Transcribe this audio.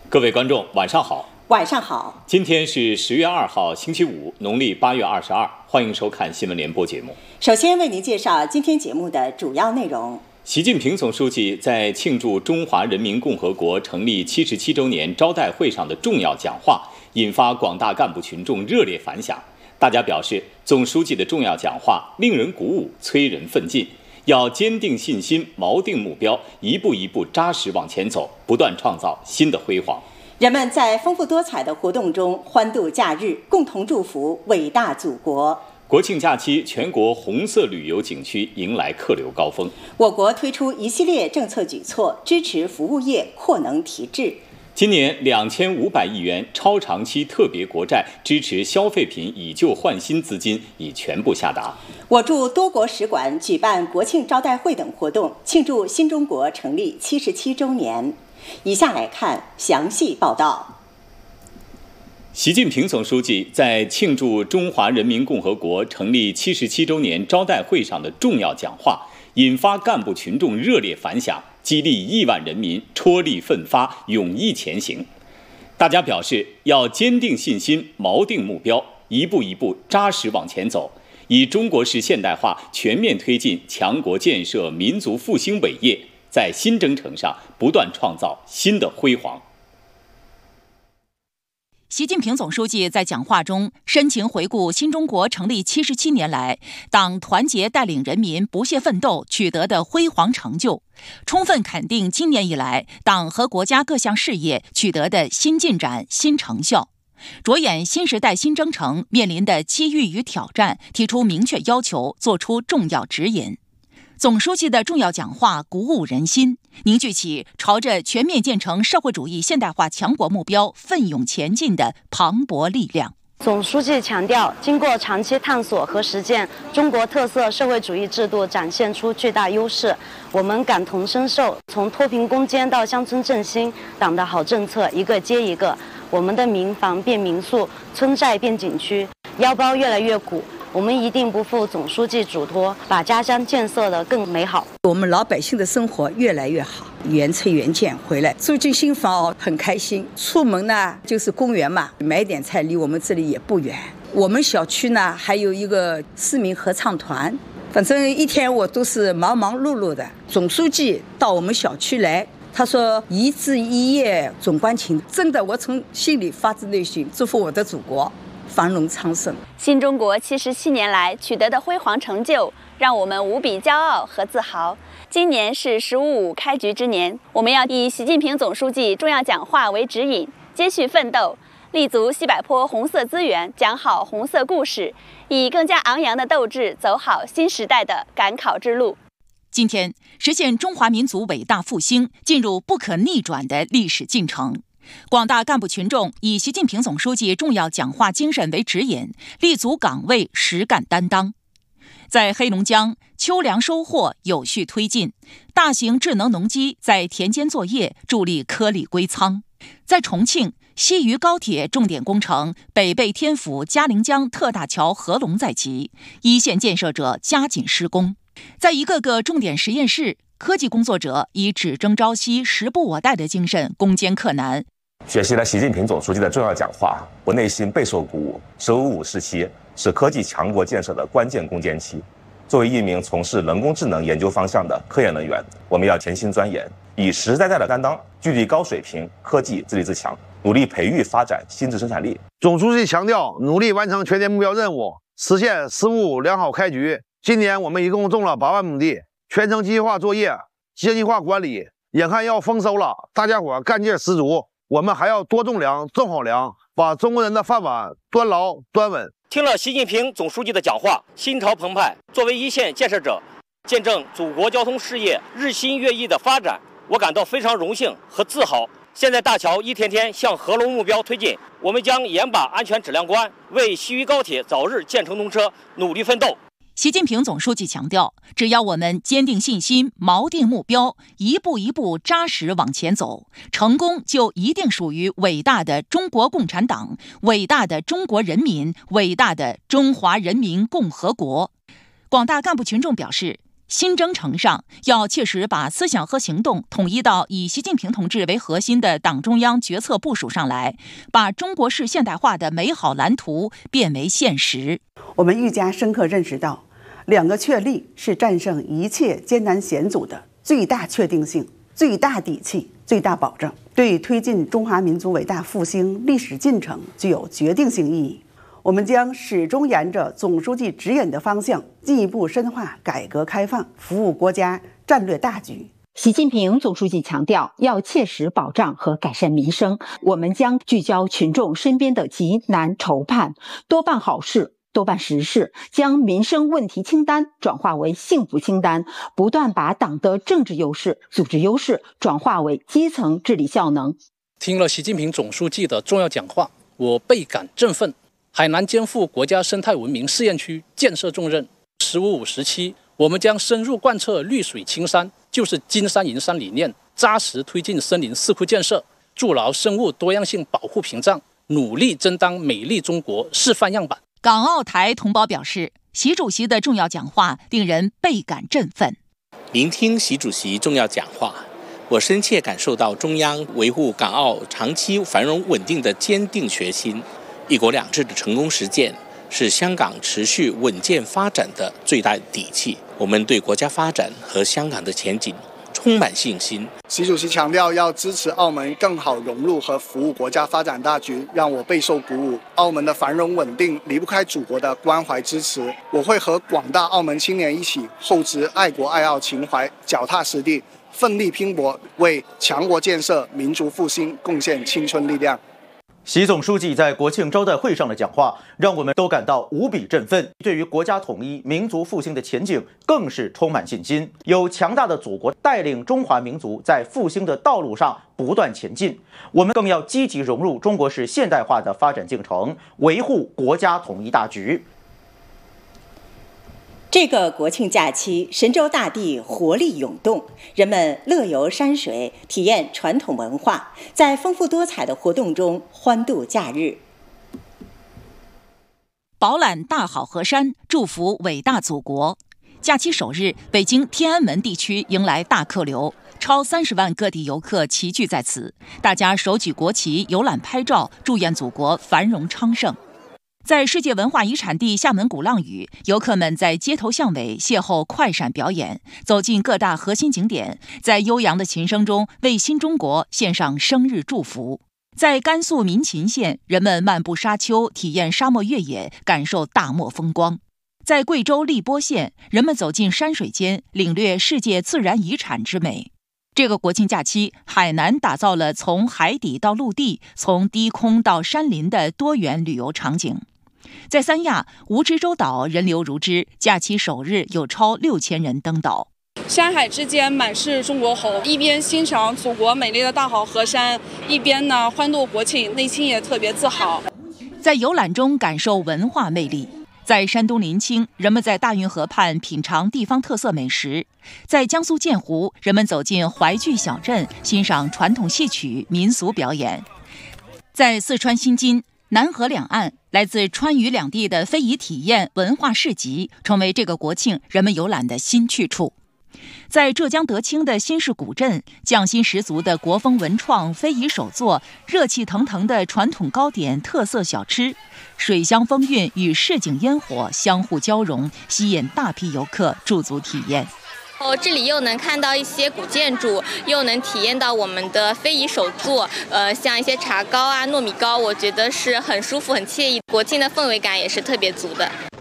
各位观众，晚上好。 晚上好。 今天是10月2号，星期五，农历8月22。欢迎收看新闻联播节目。 首先为您介绍今天节目的主要内容。 习近平总书记在庆祝中华人民共和国成立77周年招待会上的重要讲话，引发广大干部群众热烈反响。大家表示，总书记的重要讲话令人鼓舞，催人奋进。要坚定信心，锚定目标，一步一步扎实往前走，不断创造新的辉煌。 人们在丰富多彩的活动中欢度假日，共同祝福伟大祖国。 国庆假期，全国红色旅游景区迎来客流高峰。 我国推出一系列政策举措，支持服务业扩能提质。 今年2500亿元超长期特别国债支持消费品以旧换新资金已全部下达。 我驻多国使馆举办国庆招待会等活动，庆祝新中国成立77周年。以下来看详细报道。 习近平总书记在庆祝中华人民共和国成立77周年招待会上的重要讲话，引发干部群众热烈反响，激励亿万人民踔厉奋发，勇毅前行。大家表示，要坚定信心，锚定目标，一步一步扎实往前走，以中国式现代化全面推进强国建设、民族复兴伟业，在新征程上不断创造新的辉煌。 习近平总书记在讲话中深情回顾新中国成立77年来党团结带领人民不懈奋斗取得的辉煌成就，充分肯定今年以来党和国家各项事业取得的新进展、新成效，着眼新时代新征程面临的机遇与挑战，提出明确要求，作出重要指引。总书记的重要讲话鼓舞人心，凝聚起朝着全面建成社会主义现代化强国目标奋勇前进的磅礴力量。 总书记强调，经过长期探索和实践，中国特色社会主义制度展现出巨大优势，我们感同身受。从脱贫攻坚到乡村振兴，党的好政策一个接一个，我们的民房变民宿，村寨变景区，腰包越来越鼓。我们一定不负总书记嘱托，把家乡建设得更美好。 我们老百姓的生活越来越好，原车原件回来住进新房很开心。出门呢就是公园嘛，买点菜离我们这里也不远。我们小区呢还有一个市民合唱团，反正一天我都是忙忙碌碌的。总书记到我们小区来，他说一字一页总关情，真的我从心里发自内心祝福我的祖国繁荣昌盛。 新中国77年来取得的辉煌成就，让我们无比骄傲和自豪。今年是“15+5”开局之年，我们要以习近平总书记重要讲话为指引，接续奋斗，立足西柏坡红色资源，讲好红色故事，以更加昂扬的斗志走好新时代的赶考之路。 今天，实现中华民族伟大复兴进入不可逆转的历史进程。广大干部群众以习近平总书记重要讲话精神为指引，立足岗位，实干担当。在黑龙江，秋粮收获有序推进，大型智能农机在田间作业，助力颗粒归仓。在重庆，西渝高铁重点工程北碚天府嘉陵江特大桥合龙在即，一线建设者加紧施工。在一个个重点实验室，科技工作者以只争朝夕、时不我待的精神攻坚克难。 学习了习近平总书记的重要讲话，我内心备受鼓舞。“15+5”时期是科技强国建设的关键攻坚期。作为一名从事人工智能研究方向的科研人员，我们要潜心钻研，以实实在在的担当，聚力高水平科技自立自强，努力培育发展新质生产力。 总书记强调，努力完成全年目标任务，实现“15+5”良好开局。今年我们一共种了8万亩地，全程机械化作业，精细化管理，眼看要丰收了，大家伙干劲十足。我们还要多种粮，种好粮，把中国人的饭碗端牢端稳。 听了习近平总书记的讲话，心潮澎湃。作为一线建设者，见证祖国交通事业日新月异的发展，我感到非常荣幸和自豪。现在大桥一天天向合龙目标推进，我们将严把安全质量关，为西渝高铁早日建成通车努力奋斗。 习近平总书记强调，只要我们坚定信心，锚定目标，一步一步扎实往前走，成功就一定属于伟大的中国共产党、伟大的中国人民、伟大的中华人民共和国。广大干部群众表示， 新征程上，要切实把思想和行动统一到以习近平同志为核心的党中央决策部署上来，把中国式现代化的美好蓝图变为现实。 我们愈加深刻认识到，2个确立是战胜一切艰难险阻的最大确定性、最大底气、最大保证，对推进中华民族伟大复兴历史进程具有决定性意义。我们将始终沿着总书记指引的方向，进一步深化改革开放，服务国家战略大局。 习近平总书记强调，要切实保障和改善民生，我们将聚焦群众身边的急难愁盼，多办好事，多办实事，将民生问题清单转化为幸福清单，不断把党的政治优势、组织优势转化为基层治理效能。 听了习近平总书记的重要讲话，我倍感振奋。海南肩负国家生态文明试验区建设重任，“15-5时期，我们将深入贯彻绿水青山就是金山银山理念，扎实推进森林4库建设，筑牢生物多样性保护屏障，努力争当美丽中国示范样板。 港澳台同胞表示，习主席的重要讲话令人倍感振奋。 聆听习主席重要讲话，我深切感受到中央维护港澳长期繁荣稳定的坚定决心。一国两制的成功实践是香港持续稳健发展的最大底气。我们对国家发展和香港的前景充满信心。 习主席强调要支持澳门更好融入和服务国家发展大局，让我备受鼓舞。澳门的繁荣稳定离不开祖国的关怀支持，我会和广大澳门青年一起厚植爱国爱澳情怀，脚踏实地，奋力拼搏，为强国建设、民族复兴贡献青春力量。 习总书记在国庆招待会上的讲话，让我们都感到无比振奋，对于国家统一、民族复兴的前景更是充满信心。有强大的祖国带领中华民族在复兴的道路上不断前进，我们更要积极融入中国式现代化的发展进程，维护国家统一大局。 这个国庆假期，神州大地活力涌动，人们乐游山水，体验传统文化，在丰富多彩的活动中欢度假日。 饱览大好河山，祝福伟大祖国。假期首日，北京天安门地区迎来大客流，超30万各地游客齐聚在此，大家手举国旗游览拍照，祝愿祖国繁荣昌盛。在世界文化遗产地厦门鼓浪屿，游客们在街头巷尾邂逅快闪表演，走进各大核心景点，在悠扬的琴声中为新中国献上生日祝福。在甘肃民勤县，人们漫步沙丘，体验沙漠越野，感受大漠风光。在贵州荔波县，人们走进山水间，领略世界自然遗产之美。这个国庆假期，海南打造了从海底到陆地、从低空到山林的多元旅游场景。在三亚蜈支洲岛人流如织，假期首日有超6000人登岛。 山海之间满是中国红，一边欣赏祖国美丽的大好河山，一边呢欢度国庆，内心也特别自豪。 在游览中感受文化魅力。在山东临清，人们在大运河畔品尝地方特色美食；在江苏建湖，人们走进淮剧小镇，欣赏传统戏曲、民俗表演；在四川新津、南河两岸，来自川渝两地的非遗体验文化市集，成为这个国庆人们游览的新去处。在浙江德清的新市古镇，匠心十足的国风文创、非遗手作，热气腾腾的传统糕点、特色小吃，水乡风韵与市井烟火相互交融，吸引大批游客驻足体验。 这里又能看到一些古建筑，又能体验到我们的非遗手作，像一些茶糕啊、糯米糕，我觉得是很舒服、很惬意。国庆的氛围感也是特别足的。